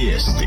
Vijesti.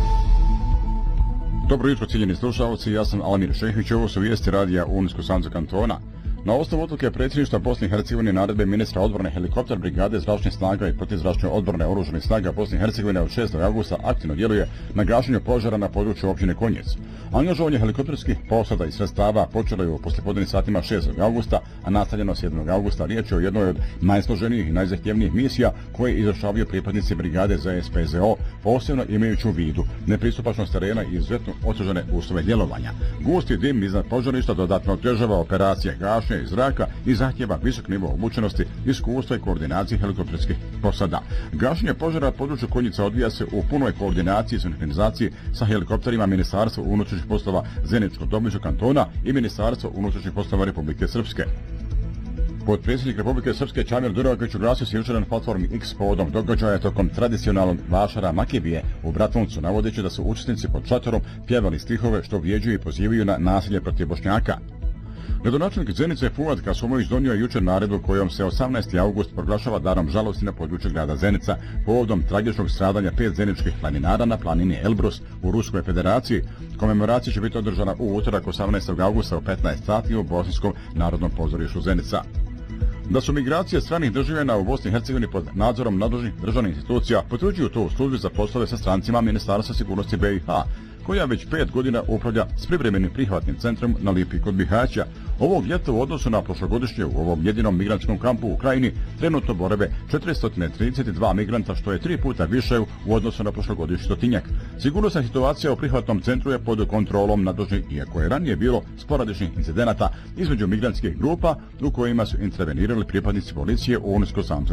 Dobro jutro, cijenjeni slušalci, ja sam Alamir Šehić, ovo su vijesti radija Unijsko-Sanskog kantona. Na osnovu odluke predsjedništva Bosne i Hercegovine naredbe ministra odbrane helikopter brigade zračnih snaga i protuzračne odbrane oružanih snaga Bosne i Hercegovine od 6. augusta aktivno djeluje na gašenju požara na području općine Konjic. Angažovanje helikopterskih posada i sredstava počelo je u poslijepodnevnim satima 6. augusta, a nastavljeno 7. augusta. Riječ je o jednoj od najsloženijih i najzahtjevnijih misija koje izvršavaju pripadnici brigade za SPZO, posebno imajući u vidu nepristupačnost terena i izuzetno otežane uslove djelovanja. Gusti dim iznad požarišta dodatno otežava operacije gašenja iz zraka i zahtjeva visok nivo obučenosti, iskustva i koordinacije helikopterskih posada. Gašenje požara na području Konjica odvija se u punoj koordinaciji i sinhronizaciji sa helikopterima Ministarstva unutrašnjih poslova Zeničko-Dobojskog kantona i Ministarstva unutrašnjih poslova Republike Srpske. Potpredsjednik Republike Srpske Čamil Duraković oglasio se jučer na platformi X povodom događaja tokom tradicionalnog vašara Makebije u Bratuncu, navodeći da su učesnici pod šatorom pjevali stihove što vrijeđuju i pozivaju na nasilje protiv Bošnjaka. Gradonačelnik Zenice Fuad Kasumović donio je jučer naredbu kojom se 18. august proglašava danom žalosti na području grada Zenica povodom tragičnog stradanja 5 zeničkih planinara na planini Elbrus u Ruskoj federaciji. Komemoracija će biti održana u utorak 18. augusta u 15 sati u Bosanskom narodnom pozorištu Zenica. Da su migracije stranih državljana u Bosni i Hercegovini pod nadzorom nadležnih državnih institucija, potvrđuju to u službi za poslove sa strancima Ministarstva sigurnosti BiH, koja već 5 godina upravlja s privremenim prihvatnim centrom na Lipi kod Bihaća. Ovog ljeta u odnosu na prošlogodišnje u ovom jedinom migrantskom kampu u Krajini trenutno borave 432 migranta, što je 3 puta više u odnosu na prošlogodišnji stotinjak. Sigurnosna situacija u prihvatnom centru je pod kontrolom nadležnih, iako je ranije bilo sporadičnih incidenata između migrantskih grupa u kojima su intervenirali pripadnici policije u Unijsko-Sanskog